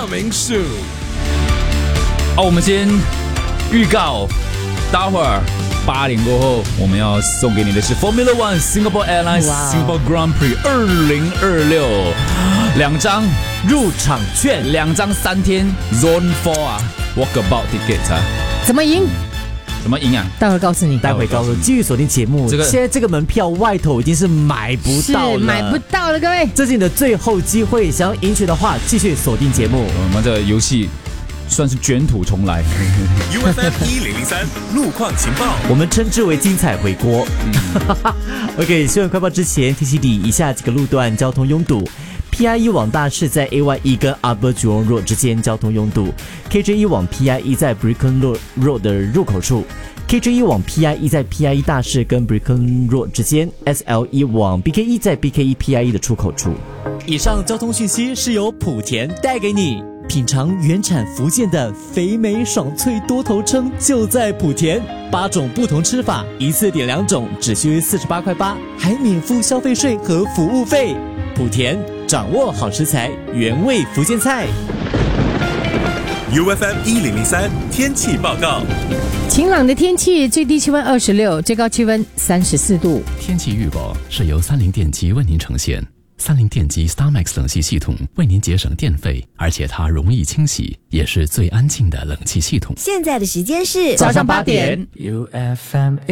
coming soon。 我们先预告，待会儿8点过后，我们要送给你的是 Formula One Singapore Airlines Singapore Grand Prix 2026 2张入场券，2张3天 Zone 4啊 Walkabout Tickets 啊， 怎么赢？ 怎么赢啊？ 待会告诉你， 待会告诉你，继续锁定节目。现在这个门票外头已经是买不到了， 是买不到了，各位。 这是你的最后机会，想要赢取的话，继续锁定节目。 我们这游戏算是卷土重来。 UFM 1003路况情报， 我们称之为精彩回锅。OK， 新闻快报之前提醒你，以下几个路段交通拥堵。PIE 往大市在 AYE 跟 Upper Jurong Road 之间交通拥堵 ，KJ1 往 PIE 在 Brickland Road 的入口处 ，KJ1 往 PIE 在 PIE 大市跟 Brickland Road 之间 ，SL1 往 BKE 在 BKE PIE 的出口处。以上交通讯息是由莆田带给你。品尝原产福建的肥美爽脆多头称就在莆田，8种不同吃法，一次点2种，只需48块8，还免付消费税和服务费。莆田掌握好食材，原味福建菜。 UFM 1003天气报告， 晴朗的天气，最低气温26，最高气温34度。 天气预报是由30电机为您呈现。30电机 StarMax 冷气系统为您节省电费，而且它容易清洗，也是最安静的冷气系统。 现在的时间是早上8点。 UFM